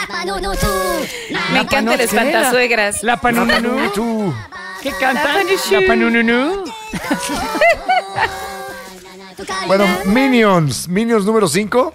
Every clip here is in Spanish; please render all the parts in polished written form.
Me encanta el espantasuegras. La Panununú. ¿Qué canta? La Panununú. Bueno, Minions número 5.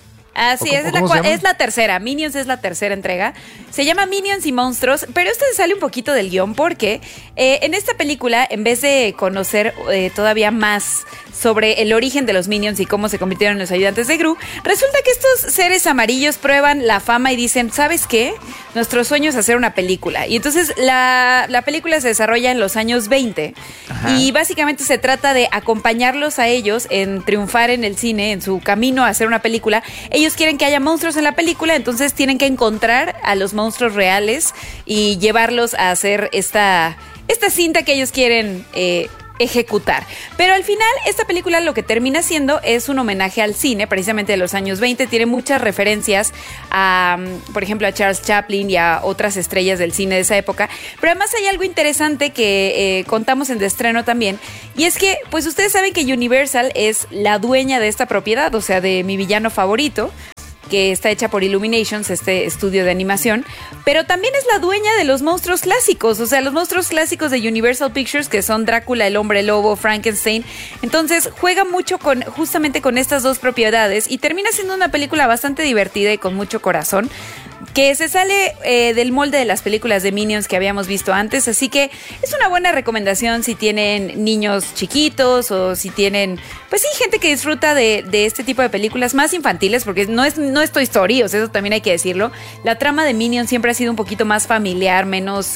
Así es, es la tercera. Minions es la tercera entrega. Se llama Minions y Monstruos, pero esto se sale un poquito del guión porque en esta película, en vez de conocer todavía más sobre el origen de los Minions y cómo se convirtieron en los ayudantes de Gru, resulta que estos seres amarillos prueban la fama y dicen, ¿sabes qué? Nuestro sueño es hacer una película. Y entonces la película se desarrolla en los años 20. Ajá. Y básicamente se trata de acompañarlos a ellos en triunfar en el cine, en su camino a hacer una película. Ellos quieren que haya monstruos en la película, entonces tienen que encontrar a los monstruos reales y llevarlos a hacer esta cinta que ellos quieren ejecutar. Pero al final, esta película lo que termina siendo es un homenaje al cine, precisamente de los años 20. Tiene muchas referencias a, por ejemplo, a Charles Chaplin y a otras estrellas del cine de esa época. Pero además hay algo interesante que contamos en de estreno también, y es que, pues ustedes saben que Universal es la dueña de esta propiedad, o sea, de mi villano favorito, que está hecha por Illuminations, este estudio de animación, pero también es la dueña de los monstruos clásicos, o sea, los monstruos clásicos de Universal Pictures, que son Drácula, el Hombre Lobo, Frankenstein. Entonces juega mucho justamente con estas dos propiedades y termina siendo una película bastante divertida y con mucho corazón, que se sale del molde de las películas de Minions que habíamos visto antes, así que es una buena recomendación si tienen niños chiquitos o si tienen, pues sí, gente que disfruta de este tipo de películas más infantiles, porque no es Toy Story, o sea, eso también hay que decirlo. La trama de Minions siempre ha sido un poquito más familiar, menos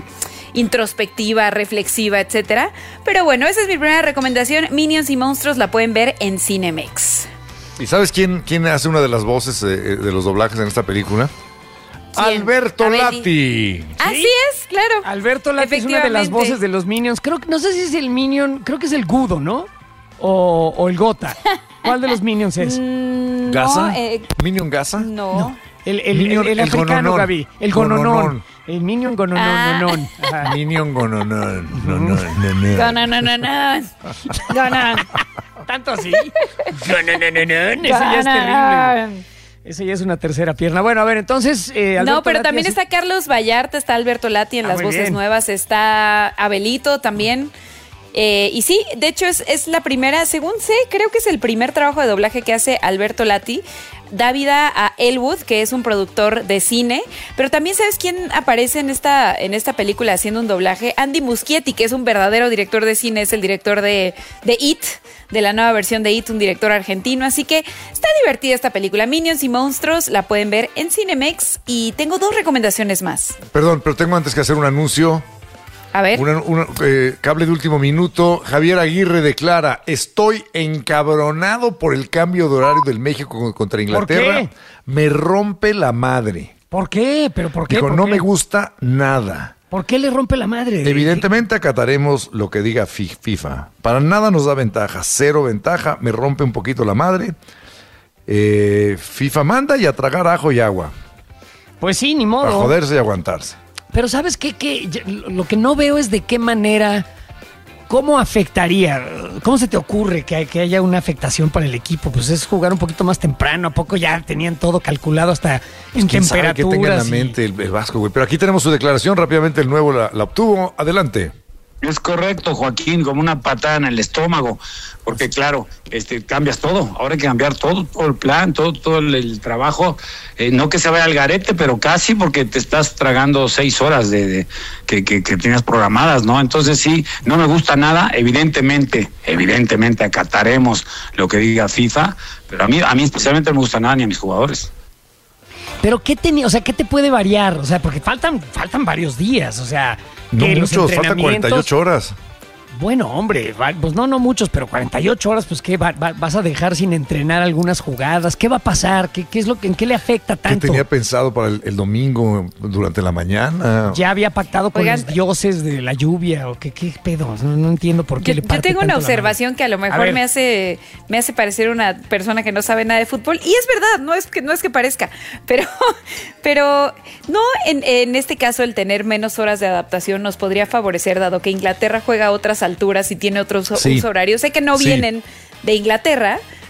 introspectiva, reflexiva, etcétera. Pero bueno, esa es mi primera recomendación. Minions y Monstruos la pueden ver en Cinemex. ¿Y sabes quién hace una de las voces de los doblajes en esta película? ¿Quién? Alberto Lati. ¿Sí? Así es, claro. Alberto Lati es una de las voces de los Minions. Creo que, no sé si es el Minion, creo que es el Gudo, ¿no? O el Gota. ¿Cuál de los Minions es? ¿Gasa? ¿Minion Gasa? No. El africano, Gaby. El Gononón. El Minion Gononón. Minion Gononón. Gononón. ¿Tanto así? Gononón. Eso ya es terrible. Esa ya es una tercera pierna. Bueno, a ver, entonces... no, pero Lati también está Carlos Vallarta, está Alberto Lati en las voces nuevas, está Abelito también. Y sí, de hecho es la primera, según sé, creo que es el primer trabajo de doblaje que hace Alberto Lati. Da vida a Elwood, que es un productor de cine, pero también ¿sabes quién aparece en esta película haciendo un doblaje? Andy Muschietti, que es un verdadero director de cine, es el director de It, de la nueva versión de It, un director argentino, así que está divertida esta película. Minions y Monstruos la pueden ver en Cinemex y tengo 2 recomendaciones más. Perdón, pero tengo antes que hacer un anuncio. A ver. Cable de último minuto. Javier Aguirre declara: estoy encabronado por el cambio de horario del México contra Inglaterra. ¿Por qué? Me rompe la madre. ¿Por qué? ¿Pero por qué? Dijo, ¿Por no qué? me gusta nada. ¿Por qué le rompe la madre? Evidentemente acataremos lo que diga FIFA. Para nada nos da ventaja, 0 ventaja. Me rompe un poquito la madre. FIFA manda y a tragar ajo y agua. Pues sí, ni modo. A joderse y aguantarse. Pero ¿sabes qué? Lo que no veo es de qué manera, cómo afectaría, cómo se te ocurre que haya una afectación para el equipo. Pues es jugar un poquito más temprano, ¿a poco ya tenían todo calculado hasta en temperaturas? Que tenga en la mente el Vasco, güey. Pero aquí tenemos su declaración, rápidamente el nuevo la obtuvo. Adelante. Es correcto, Joaquín, como una patada en el estómago, porque claro, cambias todo, ahora hay que cambiar todo el plan, todo el trabajo, no que se vaya al garete, pero casi, porque te estás tragando 6 horas que tenías programadas, ¿no? Entonces sí, no me gusta nada, evidentemente acataremos lo que diga FIFA, pero a mí especialmente no me gusta nada ni a mis jugadores. Pero ¿qué te puede variar? O sea, porque faltan varios días, o sea... No muchos, faltan 48 horas. Bueno, hombre, pues no muchos, pero 48 horas, pues ¿qué? ¿Vas a dejar sin entrenar algunas jugadas? ¿Qué va a pasar? ¿Qué es en qué le afecta tanto? ¿Qué tenía pensado para el domingo durante la mañana? ¿Ya había pactado con los dioses de la lluvia? ¿O qué pedo? No entiendo por qué le parte. Yo tengo una observación que a lo mejor me hace parecer una persona que no sabe nada de fútbol. Y es verdad, no es que parezca. Pero no en este caso el tener menos horas de adaptación nos podría favorecer, dado que Inglaterra juega a otras alturas y tiene otros usos horarios. Sé que no vienen de Inglaterra,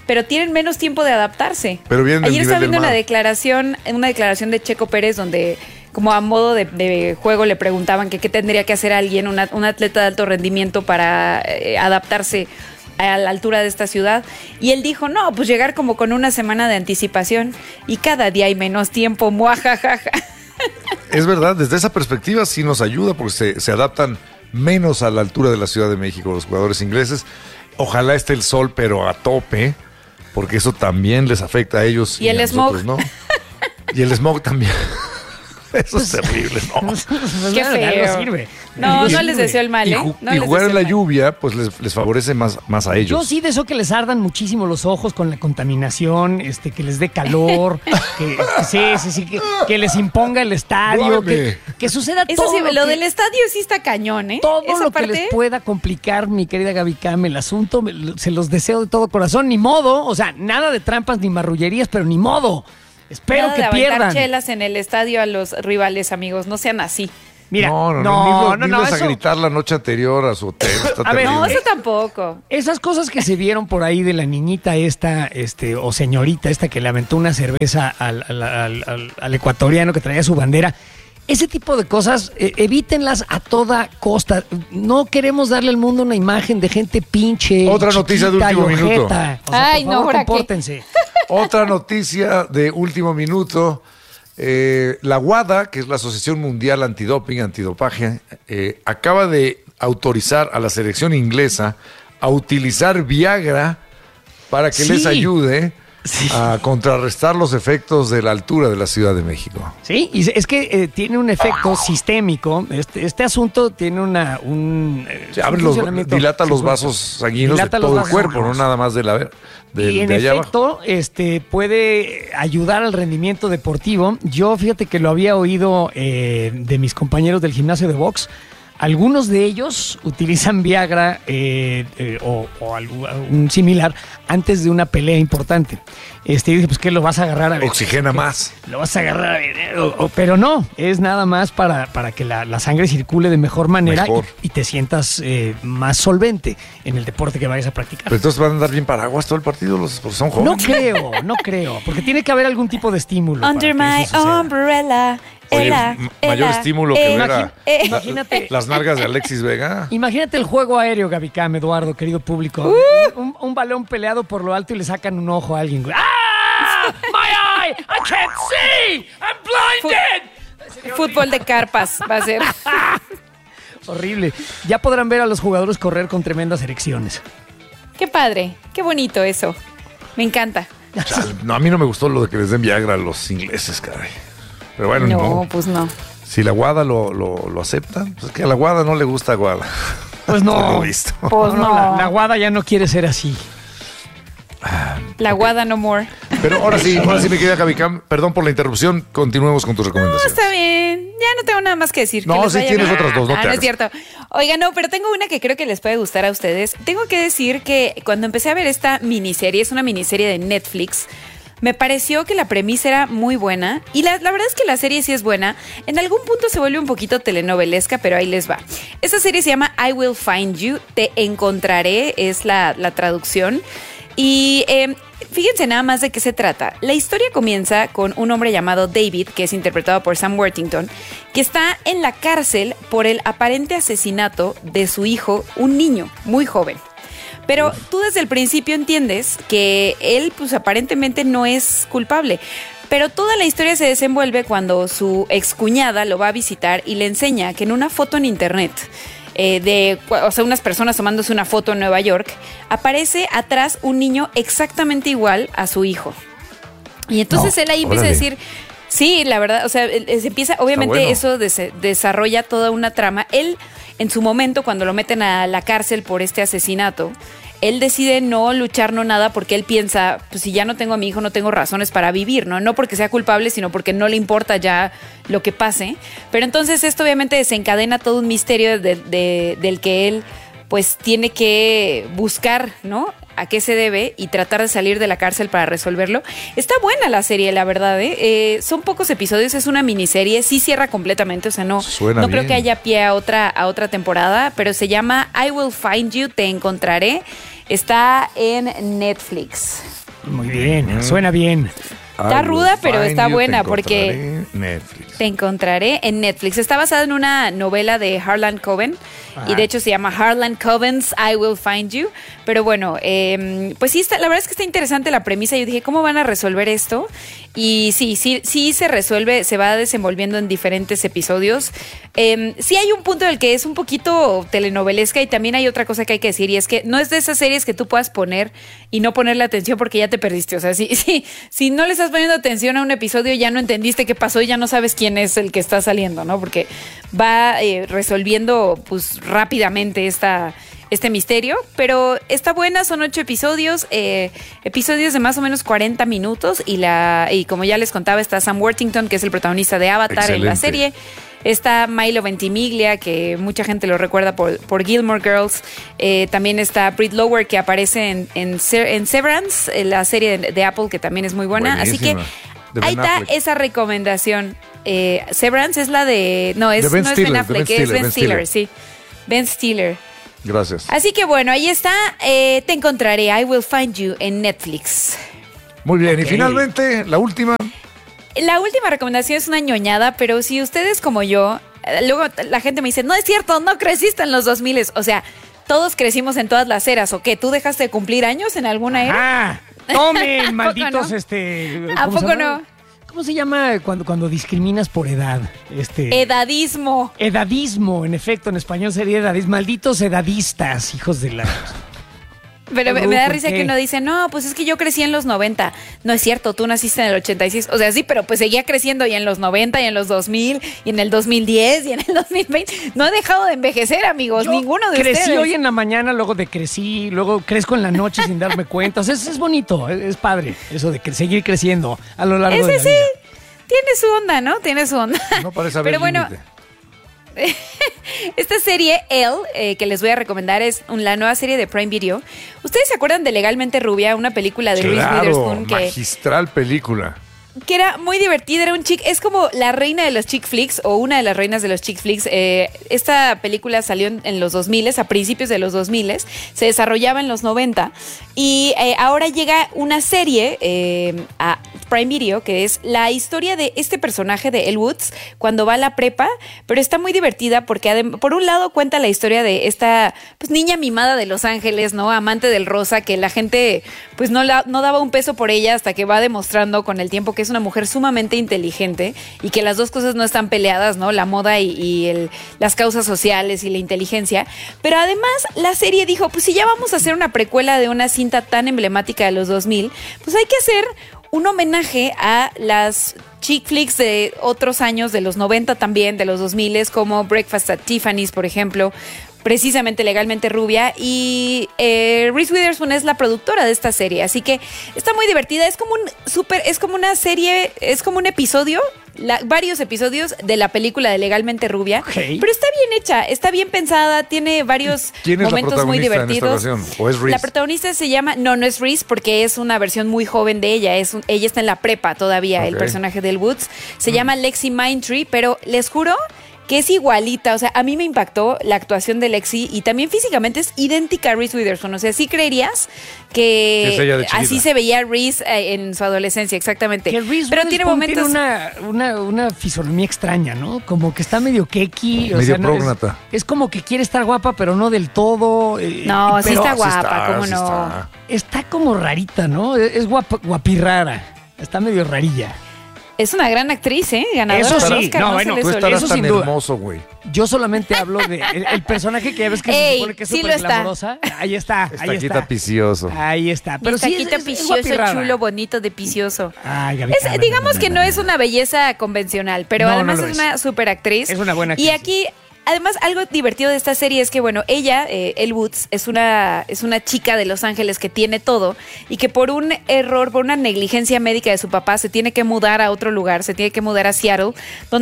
pero tienen menos tiempo de adaptarse. Pero vienen del Ayer estaba nivel viendo del una declaración de Checo Pérez donde, como a modo de juego, le preguntaban que qué tendría que hacer alguien, un atleta de alto rendimiento para adaptarse a la altura de esta ciudad, y él dijo, no, pues llegar como con una semana de anticipación, y cada día hay menos tiempo, muajajaja. Es verdad, desde esa perspectiva sí nos ayuda, porque se adaptan menos a la altura de la Ciudad de México los jugadores ingleses. Ojalá esté el sol, pero a tope, porque eso también les afecta a ellos. Y el smog. ¿No? Y el smog también. Eso es terrible, ¿no? Qué feo. Sirve. No les deseo el mal, ¿eh? Y jugar en la lluvia, pues les favorece más a ellos. Yo sí deseo que les ardan muchísimo los ojos con la contaminación, que les dé calor, que les imponga el estadio, que suceda eso todo. Sí, lo del estadio sí está cañón, ¿eh? Todo lo que les pueda complicar, mi querida Gaby Cam, el asunto, se los deseo de todo corazón, ni modo, o sea, nada de trampas ni marrullerías, pero ni modo. Espero nada que de pierdan. Chelas en el estadio a los rivales, amigos, no sean así. Mira, no, a gritar la noche anterior a su hotel. A ver, no, eso tampoco. Esas cosas que se vieron por ahí de la niñita esta, o señorita esta que le aventó una cerveza al ecuatoriano que traía su bandera. Ese tipo de cosas, evítenlas a toda costa. No queremos darle al mundo una imagen de gente pinche. Otra noticia de último minuto. O sea, ay, por favor, ¿ahora compórtense. Otra noticia de último minuto. La WADA, que es la Asociación Mundial Antidopaje, acaba de autorizar a la selección inglesa a utilizar Viagra para que les ayude a contrarrestar los efectos de la altura de la Ciudad de México. Sí, y es que tiene un efecto sistémico. Este asunto tiene dilata los vasos sanguíneos de todo el cuerpo, no nada más y en efecto, puede ayudar al rendimiento deportivo. Yo, fíjate que lo había oído de mis compañeros del gimnasio de box. Algunos de ellos utilizan Viagra o un similar antes de una pelea importante. Y dije, pues, ¿qué lo vas a agarrar? A ver, oxigena más. Lo vas a agarrar a ver, pero no, es nada más para que la sangre circule de mejor manera y te sientas más solvente en el deporte que vayas a practicar. Pero entonces van a andar bien paraguas todo el partido, porque son jóvenes. No creo, porque tiene que haber algún tipo de estímulo. Under my umbrella. Oye, mayor estímulo que ver imagínate las nalgas de Alexis Vega. Imagínate el juego aéreo, Gaby Cam, Eduardo, querido público. Un balón peleado por lo alto y le sacan un ojo a alguien. ¡Ah! ¡My eye! ¡I can't see! ¡I'm blinded! Fútbol de carpas va a ser. Horrible. Ya podrán ver a los jugadores correr con tremendas erecciones. Qué padre, qué bonito eso. Me encanta. No, a mí no me gustó lo de que les den Viagra a los ingleses, caray. Pero bueno, no, pues no. Si la WADA lo acepta, pues es que a la WADA no le gusta WADA. Pues no. Visto. Pues no. La WADA ya no quiere ser así. La WADA no more. Pero ahora sí me queda Gaby Cam. Perdón por la interrupción. Continuemos con tus recomendaciones. No, está bien. Ya no tengo nada más que decir. No, sí tienes otras dos. No es cierto. Oiga, no, pero tengo una que creo que les puede gustar a ustedes. Tengo que decir que cuando empecé a ver esta miniserie, es una miniserie de Netflix, me pareció que la premisa era muy buena y la verdad es que la serie sí es buena. En algún punto se vuelve un poquito telenovelesca, pero ahí les va. Esta serie se llama I Will Find You, Te Encontraré, es la traducción. Y fíjense nada más de qué se trata. La historia comienza con un hombre llamado David, que es interpretado por Sam Worthington, que está en la cárcel por el aparente asesinato de su hijo, un niño muy joven. Pero tú desde el principio entiendes que él, pues aparentemente no es culpable. Pero toda la historia se desenvuelve cuando su excuñada lo va a visitar y le enseña que en una foto en internet, unas personas tomándose una foto en Nueva York, aparece atrás un niño exactamente igual a su hijo. Y entonces él ahí empieza a decir... Sí, la verdad, o sea, se empieza, obviamente eso desarrolla toda una trama. Él, en su momento, cuando lo meten a la cárcel por este asesinato, él decide no luchar, no nada, porque él piensa, pues si ya no tengo a mi hijo, no tengo razones para vivir, ¿no? No porque sea culpable, sino porque no le importa ya lo que pase. Pero entonces esto obviamente desencadena todo un misterio del que él, pues, tiene que buscar, ¿no?, a qué se debe y tratar de salir de la cárcel para resolverlo. Está buena la serie, la verdad, ¿eh? Son pocos episodios, es una miniserie, sí cierra completamente, o sea, no creo que haya pie a otra temporada, pero se llama I Will Find You, Te Encontraré. Está en Netflix. Muy bien, suena bien. Está ruda, pero está buena porque Netflix. Te encontraré en Netflix. Está basada en una novela de Harlan Coben. Y de hecho se llama Harlan Coben's I Will Find You. Pero bueno, pues sí, la verdad es que está interesante la premisa. Yo dije, ¿cómo van a resolver esto? Y sí se resuelve, se va desenvolviendo en diferentes episodios. Sí hay un punto en el que es un poquito telenovelesca y también hay otra cosa que hay que decir y es que no es de esas series que tú puedas poner y no ponerle atención porque ya te perdiste. O sea, si no le estás poniendo atención a un episodio ya no entendiste qué pasó y ya no sabes quién es el que está saliendo, ¿no? Porque va resolviendo pues rápidamente este misterio, pero está buena, son 8 episodios, episodios de más o menos 40 minutos y como ya les contaba está Sam Worthington, que es el protagonista de Avatar. Excelente. En la serie. Está Milo Ventimiglia, que mucha gente lo recuerda por Gilmore Girls. También está Britt Lower, que aparece en Severance, la serie de Apple, que también es muy buena. Buenísima. Así que ahí está esa recomendación. Severance es la de... No, es Ben Affleck, es Ben Stiller, sí. Ben Stiller. Gracias. Así que bueno, ahí está. Te encontraré, I Will Find You, en Netflix. Muy bien, y finalmente, la última. La última recomendación es una ñoñada, pero si ustedes como yo, luego la gente me dice, no es cierto, no creciste en los 2000. O sea, todos crecimos en todas las eras, ¿o qué? ¿Tú dejaste de cumplir años en alguna era? ¡Ah! ¡Tomen, malditos! ¿A poco no? ¿Cómo se llama cuando discriminas por edad? Edadismo. Edadismo, en efecto, en español sería edadismo. Malditos edadistas, hijos de la... Pero me da risa que uno dice, no, pues es que yo crecí en los 90. No es cierto, tú naciste en el 86. O sea, sí, pero pues seguía creciendo y en los 90 y en los 2000 y en el 2010 y en el 2020. No he dejado de envejecer, amigos, ninguno de ustedes. Crecí hoy en la mañana, luego decrecí, luego crezco en la noche sin darme cuenta. O sea, es bonito, es padre eso de seguir creciendo a lo largo de la vida. Tiene su onda, ¿no? Tiene su onda. No parece haber límite. Bueno, esta serie, Elle, que les voy a recomendar, es la nueva serie de Prime Video. ¿Ustedes se acuerdan de Legalmente Rubia? Una película de Reese Witherspoon. Magistral película. Que era muy divertida, era un chick, es como la reina de los chick flicks o una de las reinas de los chick flicks. Esta película salió en los 2000, a principios de los 2000, se desarrollaba en los 90 y ahora llega una serie a Prime Video que es la historia de este personaje de Elle Woods cuando va a la prepa, pero está muy divertida porque por un lado cuenta la historia de esta pues, niña mimada de Los Ángeles, ¿no? Amante del rosa, que la gente pues no daba un peso por ella hasta que va demostrando con el tiempo que es una mujer sumamente inteligente y que las dos cosas no están peleadas, ¿no? La moda y las causas sociales y la inteligencia. Pero además la serie dijo, pues si ya vamos a hacer una precuela de una cinta tan emblemática de los 2000, pues hay que hacer un homenaje a las chick flicks de otros años, de los 90 también, de los 2000, como Breakfast at Tiffany's, por ejemplo, precisamente Legalmente Rubia, y Reese Witherspoon es la productora de esta serie, así que está muy divertida, es como una serie, es como un episodio, varios episodios de la película de Legalmente Rubia, pero está bien hecha, está bien pensada, tiene varios momentos muy divertidos. En esta ocasión? ¿O es Reese? La protagonista se llama, no es Reese, porque es una versión muy joven de ella, ella está en la prepa todavía, el personaje de Elle Woods, se llama Lexi Mindtree, pero les juro que es igualita, o sea, a mí me impactó la actuación de Lexi y también físicamente es idéntica a Reese Witherspoon, o sea, sí creerías que así se veía Reese en su adolescencia, exactamente. Que Reese pero tiene momentos... Tiene una fisonomía extraña, ¿no? Como que está medio keki. Medio prógnata. Es como que quiere estar guapa, pero no del todo. No, sí está guapa, ¿cómo no? Está como rarita, ¿no? Es guapirrara, está medio rarilla. Es una gran actriz, ganadora eso sí, del Oscar. No, bueno, tú estarás tan hermoso, güey. Yo solamente hablo de el personaje que ya ves que se supone que es súper glamorosa. Ahí está. Estaquita Picioso. Ahí está. Pero Estaquita Picioso, chulo, bonito de Picioso. Ay, Gaby, digamos que no es una belleza convencional, pero además es una super actriz. Es una buena actriz. Y aquí... Además, algo divertido de esta serie es que, bueno, ella, Elle Woods, es una chica de Los Ángeles que tiene todo y que por un error, por una negligencia médica de su papá, se tiene que mudar a otro lugar, se tiene que mudar a Seattle,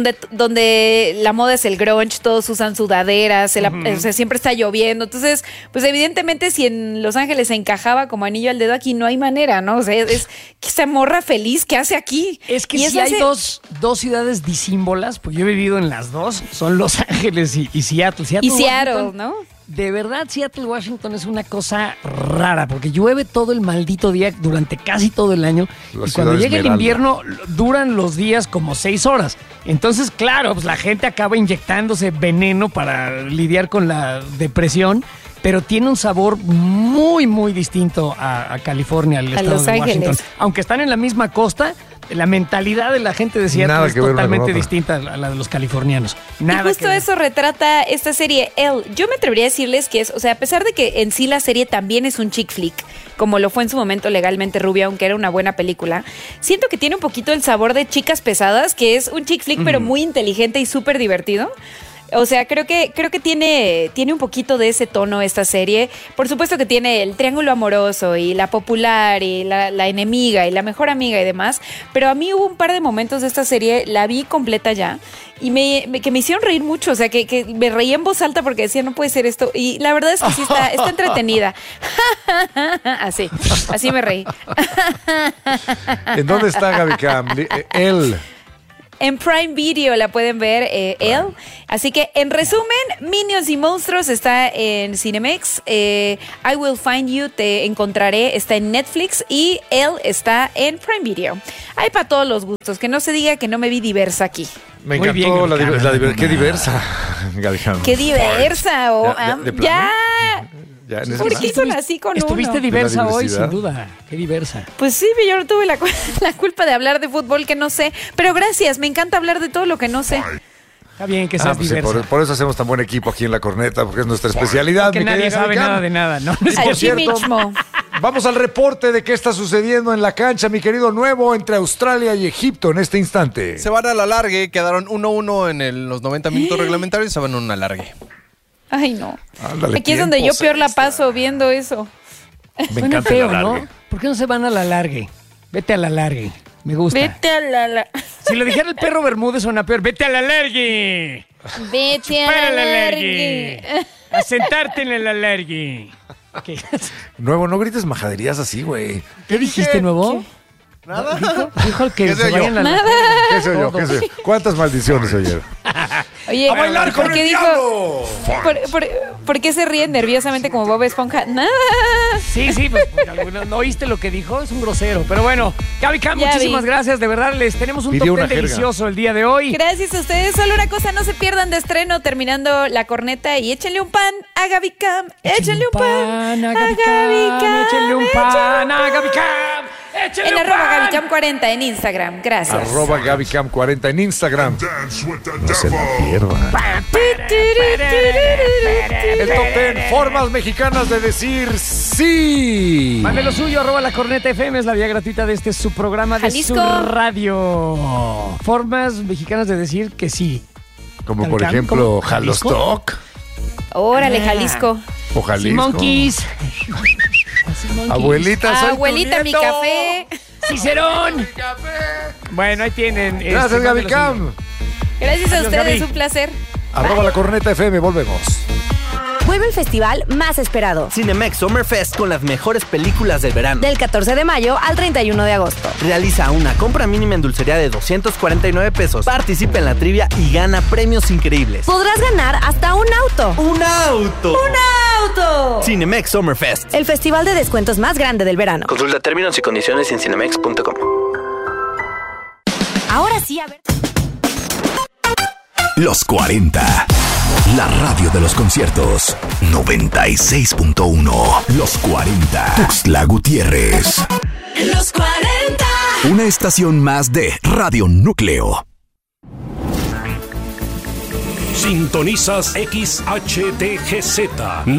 donde la moda es el grunge, todos usan sudaderas, o sea, siempre está lloviendo. Entonces, pues evidentemente si en Los Ángeles se encajaba como anillo al dedo, aquí no hay manera, ¿no? O sea, es que esa morra feliz, ¿qué hace aquí? Es que si hay dos ciudades disímbolas, pues yo he vivido en las dos, son Los Ángeles y Seattle. Y Seattle, ¿no? de verdad Seattle, Washington es una cosa rara, porque llueve todo el maldito día durante casi todo el año. Y cuando llega el invierno, duran los días como 6 horas. Entonces, claro, pues la gente acaba inyectándose veneno para lidiar con la depresión, pero tiene un sabor muy, muy distinto a California, al estado de Washington. Aunque están en la misma costa, la mentalidad de la gente de Seattle es totalmente distinta a la de los californianos. Y justo eso retrata esta serie, Elle. Yo me atrevería a decirles que es, o sea, a pesar de que en sí la serie también es un chick flick, como lo fue en su momento Legalmente Rubia, aunque era una buena película, siento que tiene un poquito el sabor de Chicas Pesadas, que es un chick flick pero muy inteligente y súper divertido. O sea, creo que tiene un poquito de ese tono esta serie. Por supuesto que tiene el triángulo amoroso y la popular y la enemiga y la mejor amiga y demás. Pero a mí hubo un par de momentos de esta serie, la vi completa ya, y que me hicieron reír mucho. O sea, que me reí en voz alta porque decía, no puede ser esto. Y la verdad es que sí está entretenida. Así me reí. ¿En dónde está Gaby Cam? Elle. En Prime Video la pueden ver, Elle. Así que, en resumen, Minions y Monstruos está en Cinemex. I Will Find You, Te Encontraré, está en Netflix. Y Elle está en Prime Video. Hay para todos los gustos. Que no se diga que no me vi diversa aquí. Me encantó la diversa. Qué diversa, Gaby Cam. Qué diversa. ¡Ya! ¿Por qué son así con Estuviste diversa hoy, sin duda. Qué diversa. Pues sí, yo no tuve la culpa de hablar de fútbol que no sé. Pero gracias, me encanta hablar de todo lo que no sé. Está bien que seas diversa. Sí, por eso hacemos tan buen equipo aquí en La Corneta, porque es nuestra especialidad. Porque nadie sabe nada de nada, ¿no? Por cierto, vamos al reporte de qué está sucediendo en la cancha, mi querido Nuevo, entre Australia y Egipto en este instante. Se van a la alargue, quedaron 1-1 en los 90 minutos reglamentarios y se van a una alargue. Ay, no. Ándale, aquí es donde yo peor la paso viendo eso. Me encanta feo, la ¿no? ¿Por qué no se van a la largue? Vete a la largue. Me gusta. Vete a la... Si lo dijera el perro Bermúdez suena peor. Vete a la largue. Vete a la largue. A sentarte en la largue. Nuevo, no grites majaderías así, güey. ¿Qué dijiste, Nuevo? ¿Qué? ¿Nada? Dijo que se vayan a la... Nada. ¿Qué soy yo? ¿Cuántas maldiciones oyeron? Oye, ¡a bailar con el diablo! ¿Por qué se ríen nerviosamente como Bob Esponja? Nada. Sí, pues ¿no oíste lo que dijo? Es un grosero. Pero bueno, Gaby Cam, muchísimas gracias. De verdad, les tenemos un top 10 delicioso el día de hoy. Gracias a ustedes. Solo una cosa, no se pierdan de estreno terminando La Corneta y échenle un pan a Gaby Cam. Échenle un pan a Gaby Cam. Échenle un pan a Gaby Cam. En @GabyCam40 en Instagram. Gracias. @GabyCam40 en Instagram. No se la pierdan. El top 10 formas mexicanas de decir sí. Mande lo suyo, @La Corneta FM es la vía gratuita de este su programa de Jalisco. su radio. Formas mexicanas de decir que sí. Como por ejemplo, Jalostoc. Órale, Jalisco. O Jalisco. Monkeys. Abuelita, abuelita, mi café. Cicerón. Bueno, ahí tienen. Gracias, Gaby Cam. Gracias a ustedes, Gaby. un placer. @La Corneta FM, volvemos. Vuelve el festival más esperado. Cinemex Summer Fest con las mejores películas del verano. Del 14 de mayo al 31 de agosto. Realiza una compra mínima en dulcería de 249 pesos. Participa en la trivia y gana premios increíbles. Podrás ganar hasta un auto. ¡Un auto! ¡Un auto! Cinemex Summer Fest. El festival de descuentos más grande del verano. Consulta términos y condiciones en cinemex.com. Ahora sí, a ver. Los 40. La radio de los conciertos. 96.1. Los 40. Tuxtla Gutiérrez. Los 40. Una estación más de Radio Núcleo. Sintonizas XHTGZ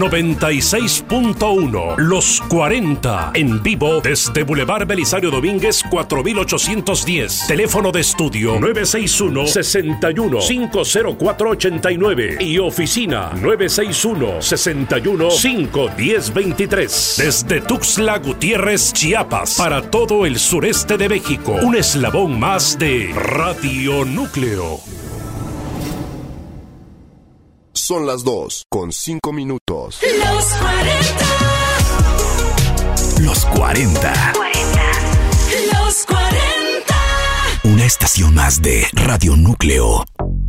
96.1 Los 40 en vivo desde Boulevard Belisario Domínguez 4810. Teléfono de estudio 961-61-50489 y oficina 961-61-51023. Desde Tuxtla Gutiérrez, Chiapas, para todo el sureste de México. Un eslabón más de Radio Núcleo. Son las 2:05. Los 40. Los 40. Los 40. Una estación más de Radio Núcleo.